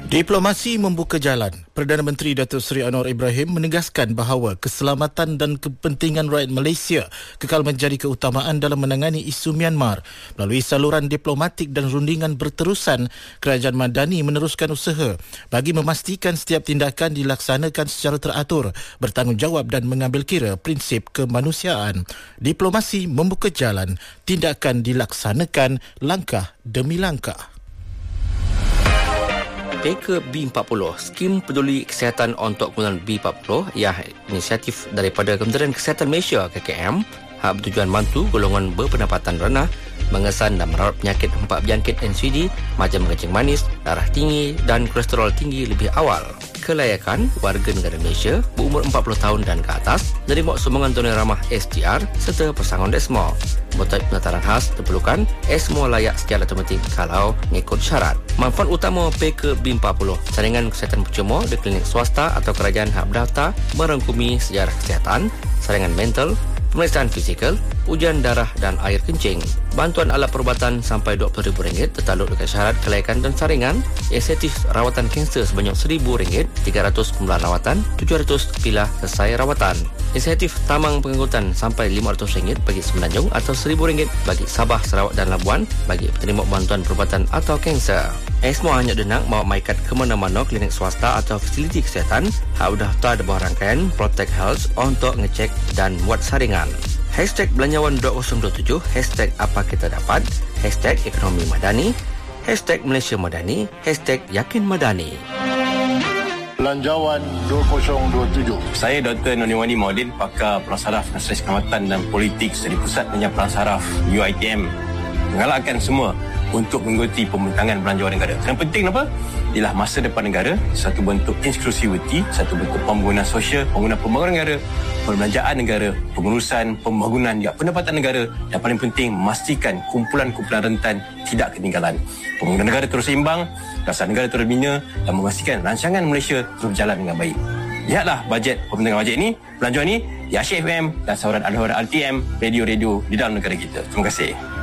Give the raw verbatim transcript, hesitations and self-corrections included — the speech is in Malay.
Diplomasi membuka jalan. Perdana Menteri Datuk Seri Anwar Ibrahim menegaskan bahawa keselamatan dan kepentingan rakyat Malaysia kekal menjadi keutamaan dalam menangani isu Myanmar. Melalui saluran diplomatik dan rundingan berterusan, Kerajaan Madani meneruskan usaha bagi memastikan setiap tindakan dilaksanakan secara teratur, bertanggungjawab dan mengambil kira prinsip kemanusiaan. Diplomasi membuka jalan, tindakan dilaksanakan langkah demi langkah. P K B empat puluh, Skim Peduli Kesihatan untuk Kegunaan B empat puluh, ialah inisiatif daripada Kementerian Kesihatan Malaysia K K M, hak bertujuan bantu golongan berpendapatan rendah mengesan dan merawat penyakit empat berjangkit N C D macam kencing manis, darah tinggi dan kolesterol tinggi lebih awal. Kelayakan warga negara Malaysia berumur empat puluh tahun dan ke atas menerima sumbangan tunai ramah S T R serta persangon desmo. Motif penataran khas diperlukan esmo layak secara automatik kalau mengikut syarat. Manfaat utama P K B empat puluh, saringan kesihatan percuma di klinik swasta atau kerajaan hak berdaftar merangkumi sejarah kesihatan, saringan mental, pemeriksaan fizikal, ujian darah dan air kencing. Bantuan alat perubatan sampai dua puluh ribu ringgit tertakluk dengan syarat kelayakan dan saringan. Insentif rawatan kanser sebanyak seribu ringgit, tiga ratus pembelaan rawatan, tujuh ratus pilah selesai rawatan. Insentif tamang pengangkutan sampai lima ratus ringgit bagi Semenanjung atau seribu ringgit bagi Sabah, Sarawak dan Labuan bagi penerima bantuan perubatan atau kanser. Esmo hanya denang mahu maikat ke mana-mana klinik swasta atau fasiliti kesihatan hak berdaftar di bawah rangkaian Protect Health untuk ngecek dan buat saringan. Hashtag Belanjawan dua ribu dua puluh tujuh, hashtag Apa Kita Dapat, hashtag Ekonomi Madani, hashtag Malaysia Madani, hashtag Yakin Madani. Belanjawan dua ribu dua puluh tujuh. Saya Doktor Noniwani Maudin, pakar Pelaksaraf Strategi Keselamatan dan Politik dari Pusat Pengajian Pelaksaraf U I T M, menggalakkan semua untuk mengikuti pembentangan belanjawan negara. Yang penting apa? Ialah masa depan negara, satu bentuk inklusiviti, satu bentuk pembangunan sosial, pembangunan pembangunan negara, perbelanjaan negara, pengurusan pembangunan juga pendapatan negara, dan paling penting memastikan kumpulan-kumpulan rentan tidak ketinggalan. Pembangunan negara terus seimbang, dasar negara terus bina dan memastikan rancangan Malaysia terus berjalan dengan baik. Lihatlah bajet pembentangan bajet ini, belanjawan ini di Asyik F M dan saluran Al-Hawara R T M, radio-radio di dalam negara kita. Terima kasih.